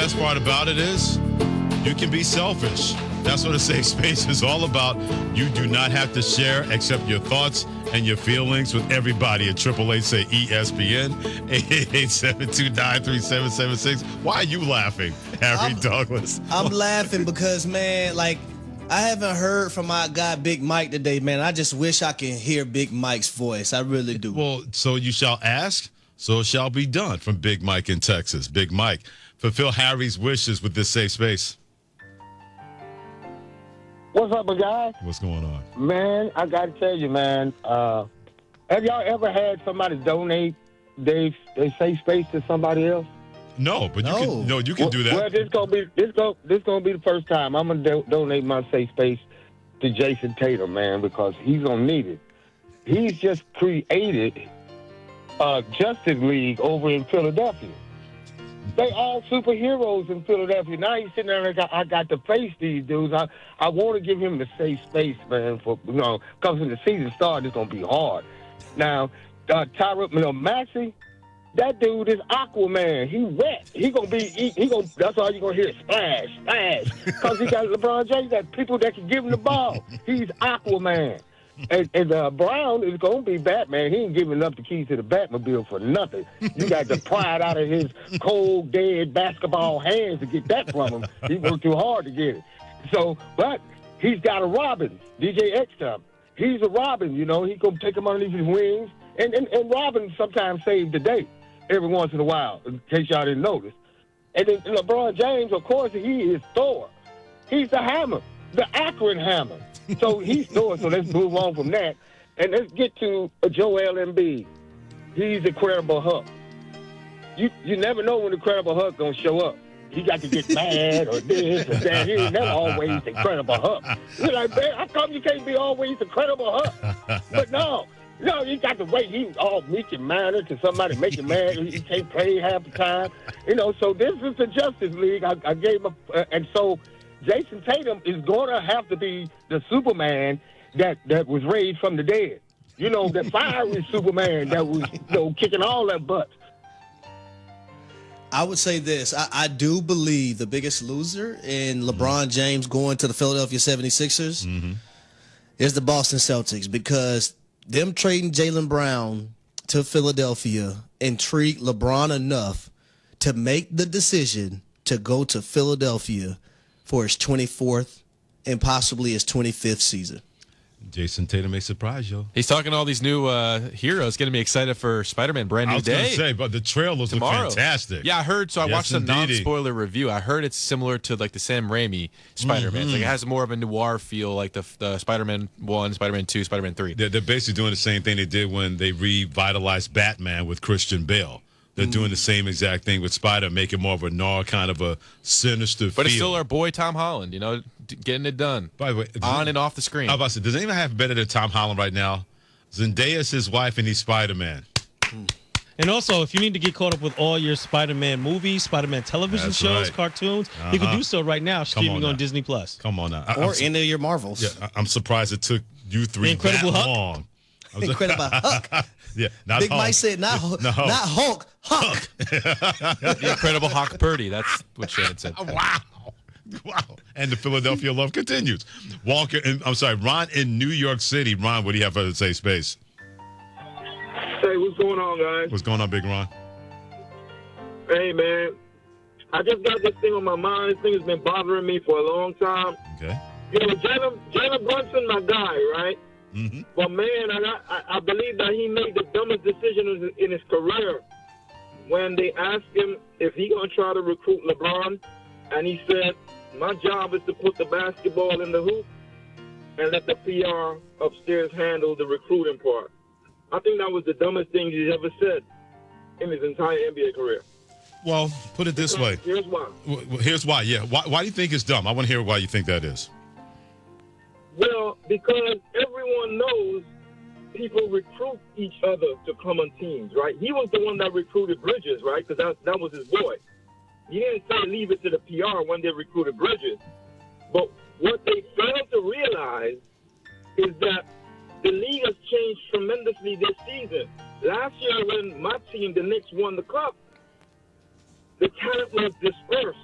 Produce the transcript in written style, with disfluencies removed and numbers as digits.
best part about it is you can be selfish. That's what a safe space is all about. You do not have to share except your thoughts and your feelings with everybody at 888 say ESPN 888-729-3776. Why are you laughing, Harry Douglas? I'm laughing because, man, like, I haven't heard from my guy Big Mike today, man. I just wish I could hear Big Mike's voice. I really do. Well, so you shall ask, so it shall be done from Big Mike in Texas. Big Mike, fulfill Harry's wishes with this safe space. What's up, my guy? What's going on? Man, I got to tell you, man, have y'all ever had somebody donate their safe space to somebody else? No, but you can do that. Well, this gonna be the first time I'm gonna donate my safe space to Jason Tatum, man, because he's gonna need it. He's just created a Justice League over in Philadelphia. They all superheroes in Philadelphia. Now he's sitting there and I got to face these dudes. I want to give him the safe space, man, for because when the season starts, it's gonna be hard. Now, Maxey. That dude is Aquaman. He wet. That's all you're going to hear. Splash, splash. Because he got LeBron James, got people that can give him the ball. He's Aquaman. And Brown is going to be Batman. He ain't giving up the keys to the Batmobile for nothing. You got to pry it out of his cold, dead basketball hands to get that from him. He worked too hard to get it. So, but he's got a Robin, DJ X-Time. He's a Robin, He going to take him underneath his wings. And Robin sometimes saves the day. Every once in a while, in case y'all didn't notice. And then LeBron James, of course, he is Thor. He's the hammer, the Akron hammer. So he's Thor, so let's move on from that. And let's get to Joel Embiid. He's Incredible Hulk. You never know when Incredible Hulk going to show up. He got to get mad or this or that. He ain't never always Incredible Hulk. You're like, man, how come you can't be always Incredible Hulk? But no, you got to wait. He's all meek and mannered to somebody make him mad. He can't play half the time. So this is the Justice League. I gave him and so Jason Tatum is going to have to be the Superman that was raised from the dead. The fiery Superman that was kicking all that butt. I would say this. I do believe the biggest loser in LeBron James going to the Philadelphia 76ers is the Boston Celtics, because them trading Jaylen Brown to Philadelphia intrigued LeBron enough to make the decision to go to Philadelphia for his 24th and possibly his 25th season. Jason Tatum may surprise you. He's talking to all these new heroes, getting me excited for Spider-Man Brand New Day. I was going to say, but the trailers look fantastic. Yeah, I heard, so I watched the non-spoiler review. I heard it's similar to like the Sam Raimi Spider-Man. Like it has more of a noir feel, like the Spider-Man 1, Spider-Man 2, Spider-Man 3. They're basically doing the same thing they did when they revitalized Batman with Christian Bale. They're doing the same exact thing with Spider, making more of a noir kind of a sinister feel. But it's still our boy Tom Holland, getting it done. By the way, on and off the screen. I was about to say, does anyone have better than Tom Holland right now? Zendaya is his wife, and he's Spider-Man. And also, if you need to get caught up with all your Spider-Man movies, Spider-Man television shows, cartoons, you can do so right now, streaming on Disney+. Come on now. Or any of your Marvels. Yeah, I'm surprised it took you three Incredible that Hulk. long. Incredible Hulk. Yeah, not Big Hulk. Mike said, not Hulk, Hulk. The Incredible Hawk Purdy. That's what Shannon said. Wow. And the Philadelphia love continues. Ron in New York City. Ron, what do you have for the safe space? Hey, what's going on, guys? What's going on, Big Ron? Hey, man. I just got this thing on my mind. This thing has been bothering me for a long time. Okay. Jalen Brunson, my guy, right? Mm-hmm. But, man, I believe that he made the dumbest decision in his career when they asked him if he going to try to recruit LeBron. And he said, my job is to put the basketball in the hoop and let the PR upstairs handle the recruiting part. I think that was the dumbest thing he's ever said in his entire NBA career. Well, put it this way. Here's why. Here's why, yeah. Why do you think it's dumb? I want to hear why you think that is. Well, because everyone knows people recruit each other to come on teams, right? He was the one that recruited Bridges, right? Because that was his boy. He didn't say leave it to the PR when they recruited Bridges. But what they failed to realize is that the league has changed tremendously this season. Last year when my team, the Knicks, won the cup, the talent was dispersed.